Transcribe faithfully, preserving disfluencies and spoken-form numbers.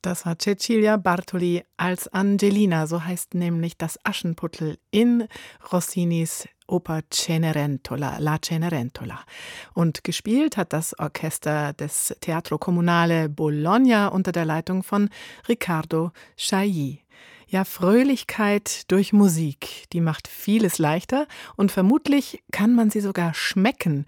Das war Cecilia Bartoli als Angelina, so heißt nämlich das Aschenputtel in Rossinis Oper Cenerentola, La Cenerentola. Und gespielt hat das Orchester des Teatro Comunale Bologna unter der Leitung von Riccardo Chailly. Ja, Fröhlichkeit durch Musik, die macht vieles leichter und vermutlich kann man sie sogar schmecken,